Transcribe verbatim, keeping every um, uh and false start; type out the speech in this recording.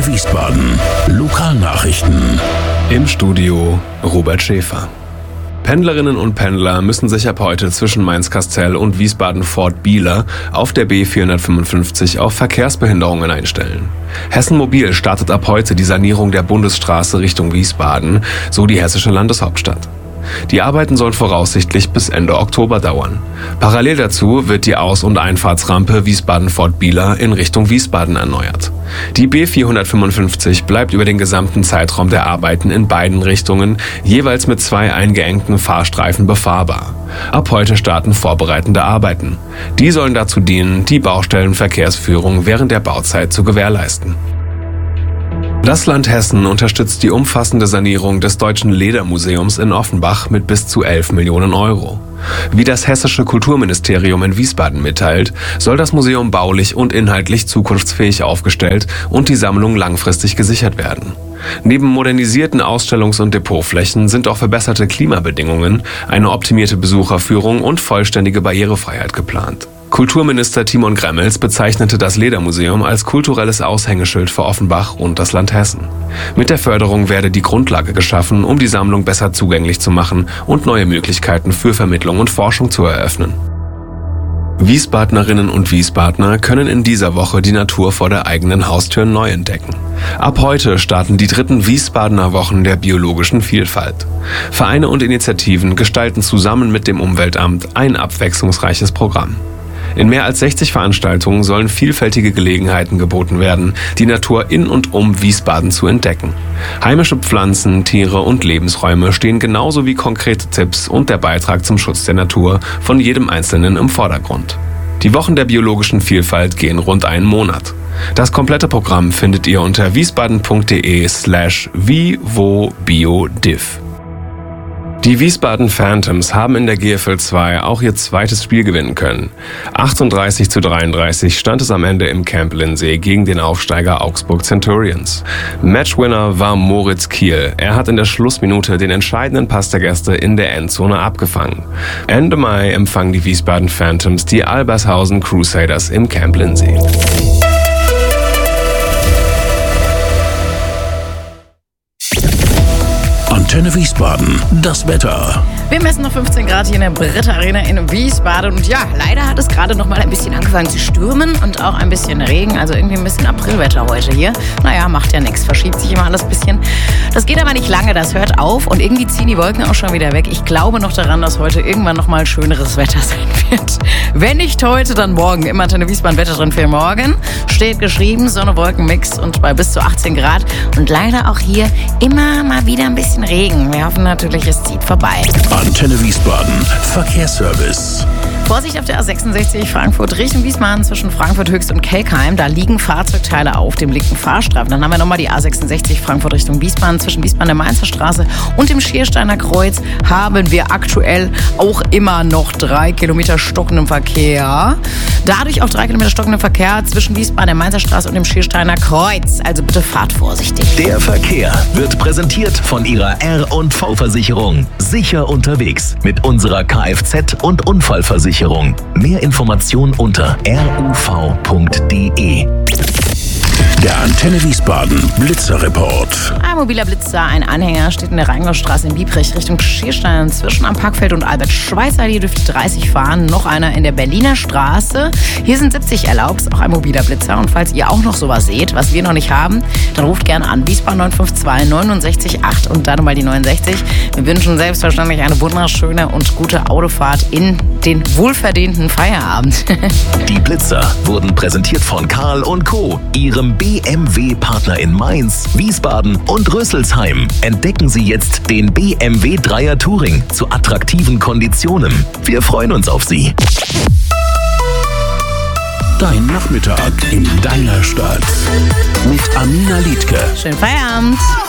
Antenne Wiesbaden. Lokalnachrichten. Im Studio Robert Schäfer. Pendlerinnen und Pendler müssen sich ab heute zwischen Mainz-Kastel und Wiesbaden-Fort-Bieler auf der B vierhundertfünfundfünfzig auf Verkehrsbehinderungen einstellen. Hessen Mobil startet ab heute die Sanierung der Bundesstraße Richtung Wiesbaden, so die hessische Landeshauptstadt. Die Arbeiten sollen voraussichtlich bis Ende Oktober dauern. Parallel dazu wird die Aus- und Einfahrtsrampe Wiesbaden-Fort-Bieler in Richtung Wiesbaden erneuert. Die B vierhundertfünfundfünfzig bleibt über den gesamten Zeitraum der Arbeiten in beiden Richtungen jeweils mit zwei eingeengten Fahrstreifen befahrbar. Ab heute starten vorbereitende Arbeiten. Die sollen dazu dienen, die Baustellenverkehrsführung während der Bauzeit zu gewährleisten. Das Land Hessen unterstützt die umfassende Sanierung des Deutschen Ledermuseums in Offenbach mit bis zu elf Millionen Euro. Wie das hessische Kulturministerium in Wiesbaden mitteilt, soll das Museum baulich und inhaltlich zukunftsfähig aufgestellt und die Sammlung langfristig gesichert werden. Neben modernisierten Ausstellungs- und Depotflächen sind auch verbesserte Klimabedingungen, eine optimierte Besucherführung und vollständige Barrierefreiheit geplant. Kulturminister Timon Gremmels bezeichnete das Ledermuseum als kulturelles Aushängeschild für Offenbach und das Land Hessen. Mit der Förderung werde die Grundlage geschaffen, um die Sammlung besser zugänglich zu machen und neue Möglichkeiten für Vermittlung und Forschung zu eröffnen. Wiesbadnerinnen und Wiesbadner können in dieser Woche die Natur vor der eigenen Haustür neu entdecken. Ab heute starten die dritten Wiesbadener Wochen der biologischen Vielfalt. Vereine und Initiativen gestalten zusammen mit dem Umweltamt ein abwechslungsreiches Programm. In mehr als sechzig Veranstaltungen sollen vielfältige Gelegenheiten geboten werden, die Natur in und um Wiesbaden zu entdecken. Heimische Pflanzen, Tiere und Lebensräume stehen genauso wie konkrete Tipps und der Beitrag zum Schutz der Natur von jedem Einzelnen im Vordergrund. Die Wochen der biologischen Vielfalt gehen rund einen Monat. Das komplette Programm findet ihr unter wiesbaden.de slash vivobiodiv. Die Wiesbaden Phantoms haben in der G F L zwei auch ihr zweites Spiel gewinnen können. achtunddreißig zu dreiunddreißig stand es am Ende im Camp Lindsee gegen den Aufsteiger Augsburg Centurions. Matchwinner war Moritz Kiel. Er hat in der Schlussminute den entscheidenden Pass der Gäste in der Endzone abgefangen. Ende Mai empfangen die Wiesbaden Phantoms die Albershausen Crusaders im Camp Lindsee. Antenne Wiesbaden, das Wetter. Wir messen noch fünfzehn Grad hier in der Britta Arena in Wiesbaden. Und ja, leider hat es gerade noch mal ein bisschen angefangen zu stürmen und auch ein bisschen Regen. Also irgendwie ein bisschen Aprilwetter heute hier. Naja, macht ja nichts. Verschiebt sich immer alles ein bisschen. Das geht aber nicht lange, das hört auf. Und irgendwie ziehen die Wolken auch schon wieder weg. Ich glaube noch daran, dass heute irgendwann noch mal schöneres Wetter sein wird. Wenn nicht heute, dann morgen. Im Antenne Wiesbaden Wetter drin für morgen. Steht geschrieben, Sonne-Wolken-Mix und bei bis zu achtzehn Grad. Und leider auch hier immer mal wieder ein bisschen Regen. Wir hoffen natürlich, es zieht vorbei. Antenne Wiesbaden, Verkehrsservice. Vorsicht auf der A sechsundsechzig Frankfurt Richtung Wiesbaden zwischen Frankfurt Höchst und Kelkheim. Da liegen Fahrzeugteile auf dem linken Fahrstreifen. Dann haben wir nochmal die A sechsundsechzig Frankfurt Richtung Wiesbaden zwischen Wiesbaden der Mainzer Straße und dem Schiersteiner Kreuz haben wir aktuell auch immer noch drei Kilometer stockenden Verkehr. Dadurch auch drei Kilometer stockenden Verkehr zwischen Wiesbaden der Mainzer Straße und dem Schiersteiner Kreuz. Also bitte fahrt vorsichtig. Der Verkehr wird präsentiert von Ihrer R und V-Versicherung. Sicher unterwegs mit unserer Kfz- und Unfallversicherung. Mehr Informationen unter r u v punkt d e. Der Antenne Wiesbaden Blitzerreport. Ein mobiler Blitzer, ein Anhänger, steht in der Rheingaustraße in Biebrich Richtung Schierstein zwischen am Parkfeld und Albert Schweitzer. Hier dürfte dreißig fahren. Noch einer in der Berliner Straße. Hier sind siebzig erlaubt, ist auch ein mobiler Blitzer. Und falls ihr auch noch sowas seht, was wir noch nicht haben, dann ruft gerne an. Wiesbaden neun fünf zwei neun sechs acht und dann mal die neunundsechzig. Wir wünschen selbstverständlich eine wunderschöne und gute Autofahrt in den wohlverdienten Feierabend. Die Blitzer wurden präsentiert von Karl und Co., Ihrem B M W-Partner in Mainz, Wiesbaden und Rüsselsheim. Entdecken Sie jetzt den B M W Dreier Touring zu attraktiven Konditionen. Wir freuen uns auf Sie. Dein Nachmittag in deiner Stadt mit Amina Liedke. Schönen Feierabend.